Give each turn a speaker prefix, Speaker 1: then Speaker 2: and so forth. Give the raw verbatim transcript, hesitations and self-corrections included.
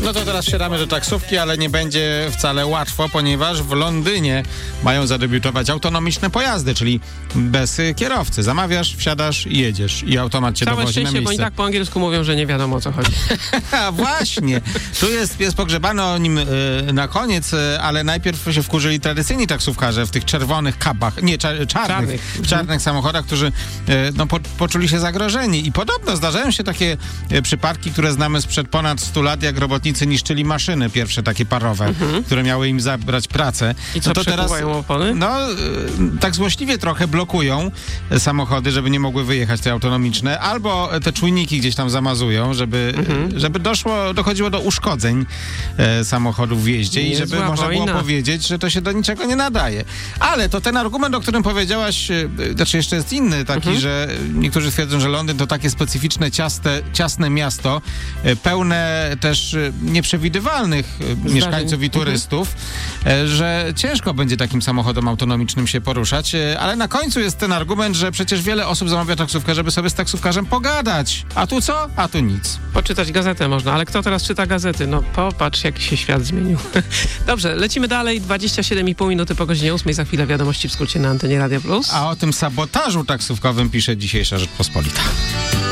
Speaker 1: No to teraz wsiadamy do taksówki, ale nie będzie wcale łatwo, ponieważ w Londynie mają zadebiutować autonomiczne pojazdy, czyli bez kierowcy. Zamawiasz, wsiadasz i jedziesz i automat cię
Speaker 2: Całe
Speaker 1: dowozi na
Speaker 2: szczęście,
Speaker 1: miejsce.
Speaker 2: bo i tak po angielsku mówią, że nie wiadomo o co chodzi.
Speaker 1: Właśnie. Tu jest, jest pogrzebany o nim y, na koniec, y, ale najpierw się wkurzyli tradycyjni taksówkarze w tych czerwonych kabach, nie, czar, czarnych,
Speaker 2: Czarnych.
Speaker 1: w czarnych samochodach, którzy y, no, po, poczuli się zagrożeni. I podobno zdarzają się takie y, przypadki, które znamy sprzed ponad stu lat, jak robotnicy niszczyli maszyny pierwsze takie parowe, mhm. które miały im zabrać pracę.
Speaker 2: I co,
Speaker 1: no to teraz
Speaker 2: opony?
Speaker 1: No, y, tak złośliwie trochę blokują samochody, żeby nie mogły wyjechać te autonomiczne, albo te czujniki gdzieś tam zamazują, żeby, mhm. żeby doszło, dochodziło do uszkodzeń e, samochodów w jeździe i żeby można wojna. było powiedzieć, że to się do niczego nie nadaje. Ale to ten argument, o którym powiedziałaś, e, znaczy jeszcze jest inny taki, mhm. że niektórzy twierdzą, że Londyn to takie specyficzne, ciaste, ciasne miasto, e, pełne też e, nieprzewidywalnych e,
Speaker 2: Zdarzeń.
Speaker 1: mieszkańców i turystów, mhm. e, że ciężko będzie takim samochodom autonomicznym się poruszać, e, ale na końcu jest ten argument, że przecież wiele osób zamawia taksówkę, żeby sobie z taksówkarzem pogadać. A tu co? A tu nic.
Speaker 2: Poczytać gazetę można, ale kto teraz czyta gazety? No popatrz, jak się świat zmienił. Dobrze, lecimy dalej. dwadzieścia siedem i pół minuty po godzinie ósmej. Za chwilę wiadomości w skrócie na antenie Radia Plus.
Speaker 1: A o tym sabotażu taksówkowym pisze dzisiejsza Rzeczpospolita.